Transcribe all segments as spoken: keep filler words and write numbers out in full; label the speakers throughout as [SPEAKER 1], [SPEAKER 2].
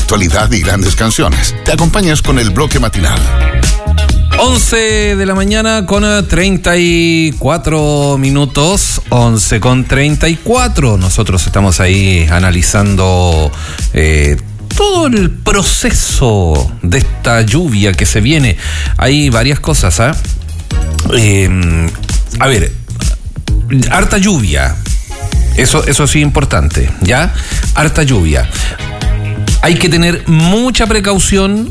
[SPEAKER 1] actualidad y grandes canciones. Te acompañas con el bloque matinal.
[SPEAKER 2] once de la mañana con treinta y cuatro minutos, once con treinta y cuatro. Nosotros estamos ahí analizando eh, todo el proceso de esta lluvia que se viene. Hay varias cosas, ¿ah? ¿eh? Eh, a ver, harta lluvia. Eso, eso sí es importante, ¿ya? Harta lluvia. Hay que tener mucha precaución,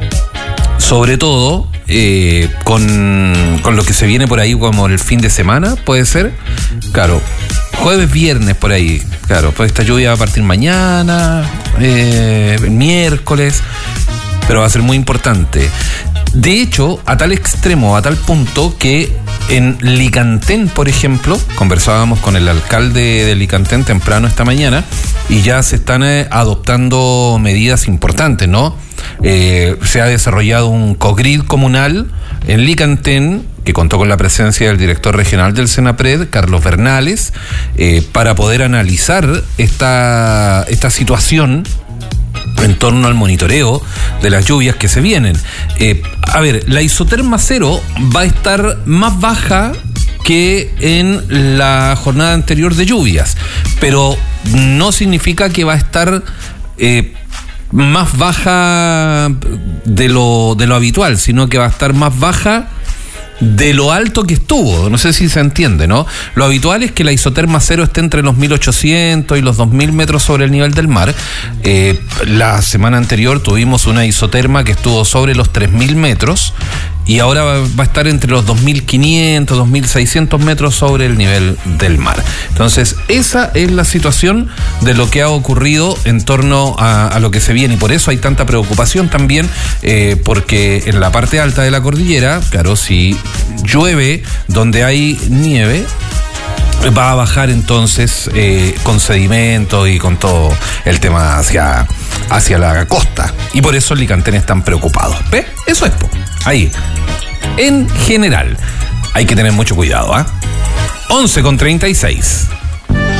[SPEAKER 2] sobre todo eh, con, con lo que se viene por ahí como el fin de semana, puede ser. Claro, jueves, viernes por ahí. Claro, pues esta lluvia va a partir mañana, eh, miércoles, pero va a ser muy importante. De hecho, a tal extremo, a tal punto que en Licantén, por ejemplo, conversábamos con el alcalde de Licantén temprano esta mañana y ya se están eh, adoptando medidas importantes, ¿no? Eh, se ha desarrollado un cogrid comunal en Licantén que contó con la presencia del director regional del Senapred, Carlos Bernales, eh, para poder analizar esta, esta situación en torno al monitoreo de las lluvias que se vienen. Eh, a ver, la isoterma cero va a estar más baja que en la jornada anterior de lluvias, pero no significa que va a estar eh, más baja de lo, de lo habitual, sino que va a estar más baja de lo alto que estuvo. No sé si se entiende, ¿no? Lo habitual es que la isoterma cero esté entre los mil ochocientos y los dos mil metros sobre el nivel del mar. Eh, la semana anterior tuvimos una isoterma que estuvo sobre los tres mil metros y ahora va, va a estar entre los dos mil quinientos, dos mil seiscientos metros sobre el nivel del mar. Entonces, esa es la situación de lo que ha ocurrido en torno a, a lo que se viene, y por eso hay tanta preocupación también, eh, porque en la parte alta de la cordillera, claro, si llueve donde hay nieve, va a bajar entonces eh, con sedimentos y con todo el tema hacia, hacia la costa. Y por eso el Licantén están preocupados. ¿Ve? Eso es, po. Ahí. En general, hay que tener mucho cuidado, ¿ah? ¿eh? once con treinta y seis.